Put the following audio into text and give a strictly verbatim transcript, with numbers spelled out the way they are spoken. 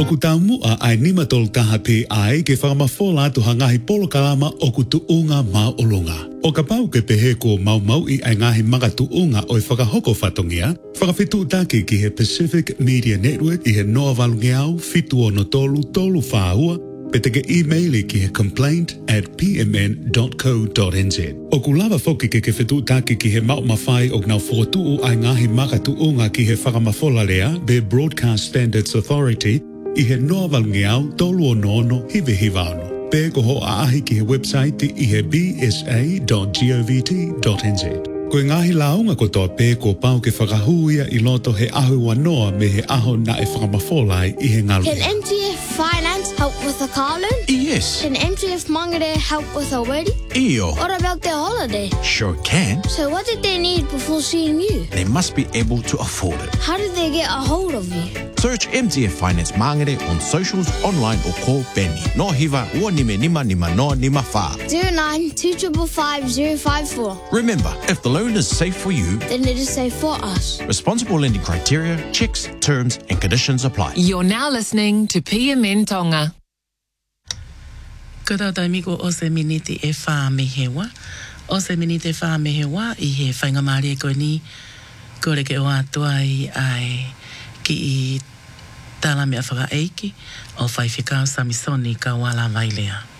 ku taumu a ai nima tol taha pe ai ke whakamafola atu hangahi polo kalama o ku tuunga mau olunga. O ka pau ke pehe ko mau mau i ai ngahi manga tuunga o i whakahoko whatongia, whakawhitu utake ki he Pacific Media Network i he noa valungeau fitu o no tolu tolu whaahua, pe te e-maili ki he complaint at p m n dot co dot n z. O ku lava foki ke ke whetu taki ki he mau mawhai o ngau whotu ai ngahi maka tuunga ki he whakamafola lea be Broadcast Standards Authority i he noa valungeau tolu o nono hive hivano. Pe ko ho aahi ki he website i he b s a dot govt dot n z. Koe ngahi launga ko toa pe ko pau ke whakahuia i loto he ahu wanoa me he aho na e whakamawholai i he ngalu. Can M T F Finance help with a car loan? Yes. Can M T F Mangere help with a wedding? Iyo. What about their holiday? Sure can. So what did they need before seeing you? They must be able to afford it. How did they get a hold of you? Search M T F Finance Mangere on socials, online or call Benny. No hiva ua nime nima nima no nima fa. zero nine two five five zero five four. Remember, if the loan is safe for you, Then it is safe for us. responsible lending criteria, checks, terms and conditions apply. You're now listening to P M N Tonga. Ko tau taimiko o se miniti e wha mehewa. O se miniti e wha mehewa i he whainga maari e koe ni kore ke o atua i ai ki i tala mea whaka eiki o whai whikau samisoni ka wala vailea.